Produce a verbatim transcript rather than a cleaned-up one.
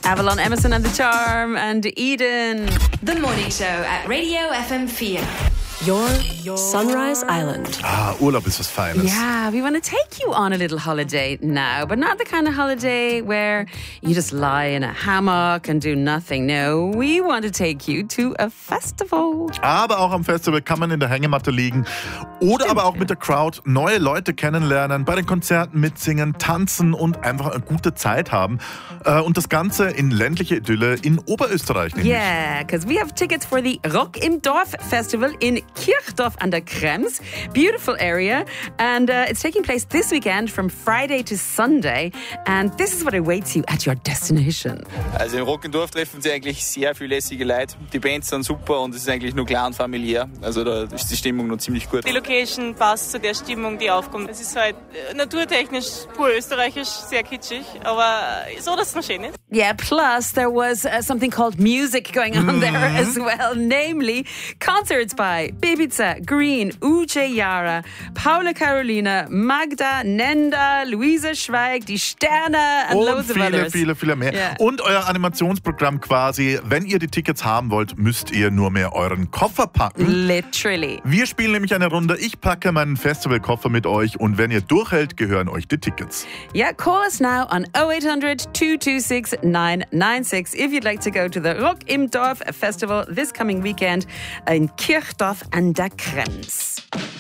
Avalon Emerson and the Charm and Eden. The Morning Show at Radio F M four. Your, your Sunrise Island. Ah, Urlaub ist was Feines. Yeah, we want to take you on a little holiday now, but not the kind of holiday where you just lie in a hammock and do nothing. No, we want to take you to a festival. Aber auch am Festival kann man in der Hängematte liegen oder aber auch mit der Crowd neue Leute kennenlernen, bei den Konzerten mitsingen, tanzen und einfach eine gute Zeit haben. Und das Ganze in ländliche Idylle in Oberösterreich nämlich. Yeah, because we have tickets for the Rock im Dorf Festival in Kirchdorf an der Krems. Beautiful area. And uh, it's taking place this weekend from Friday to Sunday. And this is what awaits you at your destination. Also im Rock im Dorf treffen sie eigentlich sehr viele lässige Leute. Die Bands sind super und es ist eigentlich nur klar und familiär. Also da ist die Stimmung noch ziemlich gut. Die Location passt zu der Stimmung, die aufkommt. Es ist halt naturtechnisch pur österreichisch, sehr kitschig, aber so, dass es noch schön ist. Yeah, plus there was uh, something called music going on there as well, namely concerts by Bibiza, Green, Uche Yara, Paula Carolina, Magda, Nenda, Luisa Schweig, die Sterne and und loads viele, of others. viele, viele mehr. Yeah. Und euer Animationsprogramm quasi. Wenn ihr die Tickets haben wollt, müsst ihr nur mehr euren Koffer packen. Literally. Wir spielen nämlich eine Runde. Ich packe meinen Festivalkoffer mit euch und wenn ihr durchhält, gehören euch die Tickets. Yeah, call us now on oh eight hundred, two two six, nine nine six if you'd like to go to the Rock im Dorf Festival this coming weekend in Kirchdorf an der Krems.